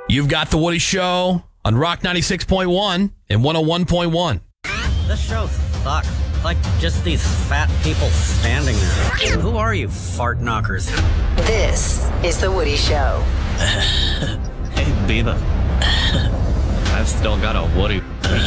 You've got The Woody Show on Rock 96.1 and 101.1. This show sucks. It's like just these fat people standing there. Who are you, fart knockers? This is The Woody Show. Hey, Beaver. I've still got a Woody.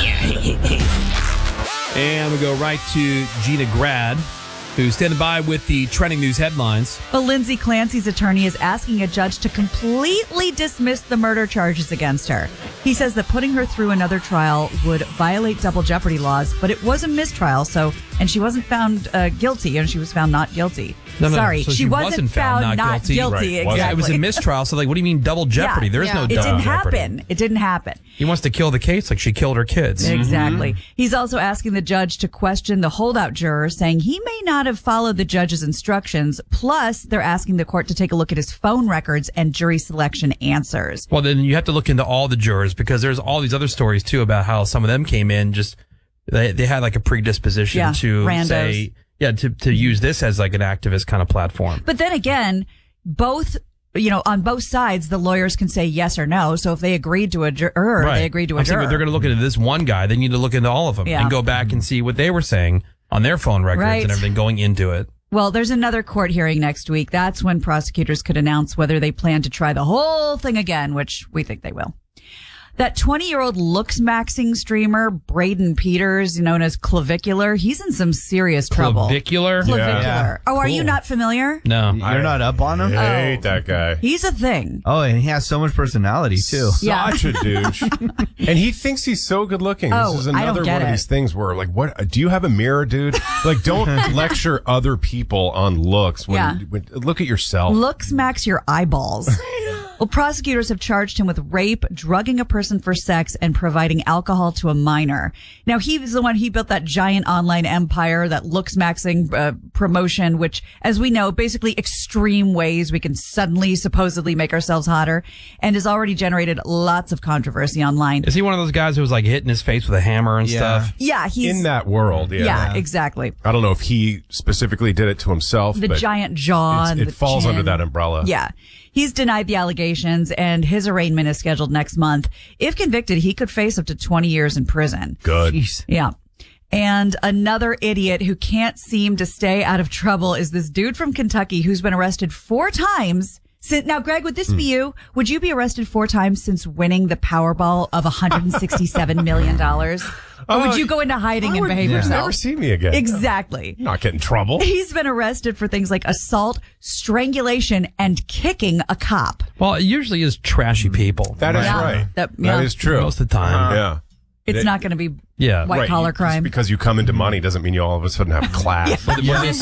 And we go right to Gina Grad, who's standing by with the trending news headlines. Well, Lindsay Clancy's attorney is asking a judge to completely dismiss the murder charges against her. He says that putting her through another trial would violate double jeopardy laws, but it was a mistrial, and she wasn't found guilty, and she was found not guilty. No, Sorry, so she wasn't found not guilty. Right. Exactly. It was a mistrial, so what do you mean double jeopardy? There is no double jeopardy. It didn't happen. He wants to kill the case like she killed her kids. Exactly. He's also asking the judge to question the holdout juror, saying he may not have followed the judge's instructions. Plus, they're asking the court to take a look at his phone records and jury selection answers. Well, then you have to look into all the jurors, because there's all these other stories, too, about how some of them came in they had like a predisposition to randos. say... Yeah, to use this as like an activist kind of platform. But then again, on both sides, the lawyers can say yes or no. So if they agreed to a juror, they agreed to a juror. But they're going to look into this one guy. They need to look into all of them and go back and see what they were saying on their phone records and everything going into it. Well, there's another court hearing next week. That's when prosecutors could announce whether they plan to try the whole thing again, which we think they will. That 20-year-old looks-maxing streamer, Braden Peters, known as Clavicular, he's in some serious trouble. Clavicular? Yeah. Oh, are you not familiar? No. You're not up on him? I hate that guy. He's a thing. Oh, and he has so much personality, too. Such a douche. And he thinks he's so good looking. This is another one of these things where, like, what? Do you have a mirror, dude? Like, don't lecture other people on looks. Look at yourself. Looks max your eyeballs. Well, prosecutors have charged him with rape, drugging a person for sex, and providing alcohol to a minor. Now, he was the one, he built that giant online empire, that looks maxing promotion, which, as we know, basically extreme ways we can suddenly supposedly make ourselves hotter, and has already generated lots of controversy online. Is he one of those guys who was like hitting his face with a hammer and stuff? Yeah, he's in that world. Yeah, exactly. I don't know if he specifically did it to himself. The giant jaw. It falls under that umbrella. Yeah. He's denied the allegations, and his arraignment is scheduled next month. If convicted, he could face up to 20 years in prison. Good. Jeez. Yeah. And another idiot who can't seem to stay out of trouble is this dude from Kentucky who's been arrested 4 times. Now, Greg, would this be you? Would you be arrested 4 times since winning the Powerball of $167 million? Or would you go into hiding and behave yourself? Never see me again. Exactly. Not get in trouble. He's been arrested for things like assault, strangulation, and kicking a cop. Well, it usually is trashy people. That is right. That is true. Most of the time. Yeah. It's not going to be white-collar crime. Just because you come into money doesn't mean you all of a sudden have class. When they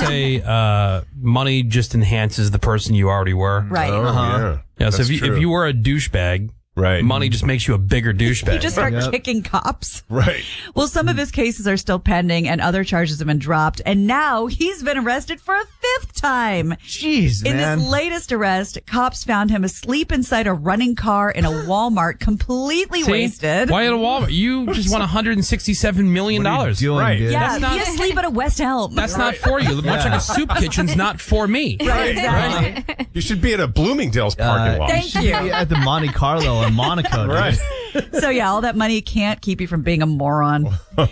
say money just enhances the person you already were. Right. Yeah, so if you were a douchebag, money just makes you a bigger douchebag. You just start kicking cops. Right. Well, some of his cases are still pending and other charges have been dropped. And now he's been arrested for a 5th time. Jeez, In man. this latest arrest, cops found him asleep inside a running car in a Walmart, completely wasted. Why at a Walmart? You just won $167 million. What are you doing, Right. dude? Yeah, That's he asleep at a West Elm. That's not for you. Much like a soup kitchen's not for me. Right, exactly. You should be at a Bloomingdale's parking lot. Thank you. At the Monte Carlo in Monaco, dude. Right. So, yeah, all that money can't keep you from being a moron.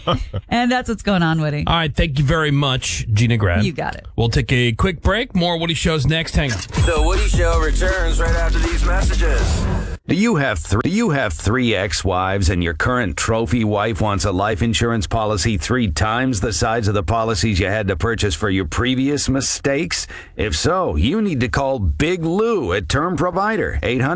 And that's what's going on, Woody. All right, thank you very much, Gina Grad. You got it. We'll take a quick break. More Woody Show's next. Hang on. The Woody Show returns right after these messages. Do you have three ex-wives and your current trophy wife wants a life insurance policy 3 times the size of the policies you had to purchase for your previous mistakes? If so, you need to call Big Lou at Term Provider,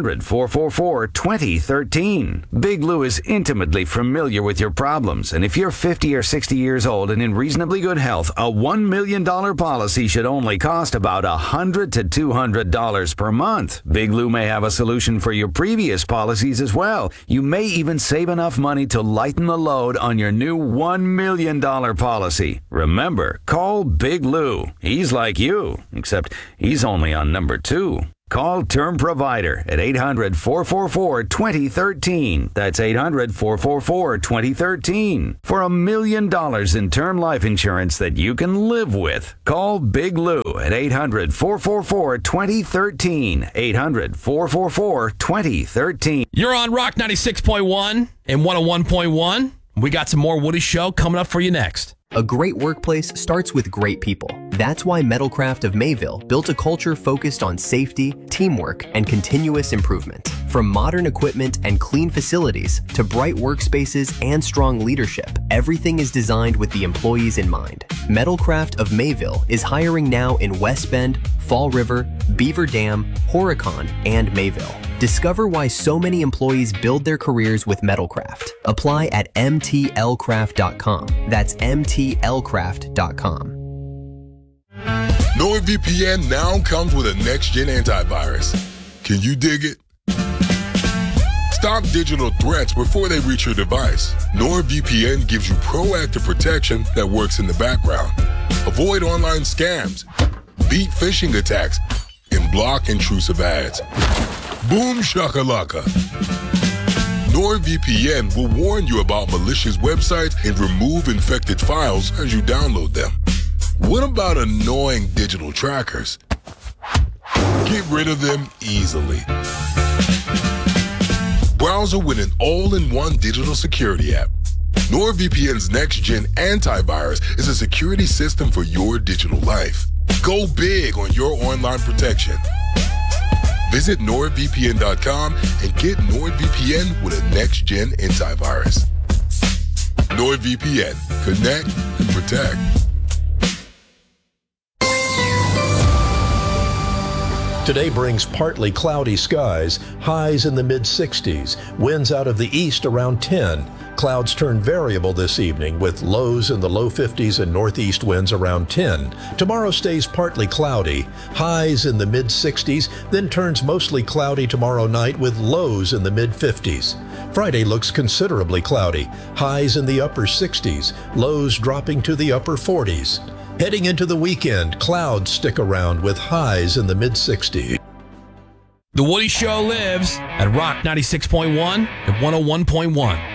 800-444-2013. Big Lou is intimately familiar with your problems, and if you're 50 or 60 years old and in reasonably good health, a $1 million policy should only cost about $100 to $200 per month. Big Lou may have a solution for your previous policies as well. You may even save enough money to lighten the load on your new $1 million policy. Remember, call Big Lou. He's like you, except he's only on number 2. Call Term Provider at 800-444-2013. That's 800-444-2013. For $1 million in term life insurance that you can live with. Call Big Lou at 800-444-2013. 800-444-2013. You're on Rock 96.1 and 101.1. We got some more Woody Show coming up for you next. A great workplace starts with great people. That's why Metalcraft of Mayville built a culture focused on safety, teamwork, and continuous improvement. From modern equipment and clean facilities to bright workspaces and strong leadership, everything is designed with the employees in mind. Metalcraft of Mayville is hiring now in West Bend, Fall River, Beaver Dam, Horicon, and Mayville. Discover why so many employees build their careers with Metalcraft. Apply at mtlcraft.com. That's mtlcraft.com. NordVPN now comes with a next-gen antivirus. Can you dig it? Stop digital threats before they reach your device. NordVPN gives you proactive protection that works in the background. Avoid online scams, beat phishing attacks, and block intrusive ads. Boom shakalaka. NordVPN will warn you about malicious websites and remove infected files as you download them. What about annoying digital trackers? Get rid of them easily. Browser with an all-in-one digital security app. NordVPN's next-gen antivirus is a security system for your digital life. Go big on your online protection. Visit NordVPN.com and get NordVPN with a next-gen antivirus. NordVPN. Connect and protect. Today brings partly cloudy skies, highs in the mid-60s, winds out of the east around 10. Clouds turn variable this evening with lows in the low 50s and northeast winds around 10. Tomorrow stays partly cloudy, highs in the mid-60s, then turns mostly cloudy tomorrow night with lows in the mid-50s. Friday looks considerably cloudy, highs in the upper 60s, lows dropping to the upper 40s. Heading into the weekend, clouds stick around with highs in the mid-60s. The Woody Show lives at Rock 96.1 and 101.1.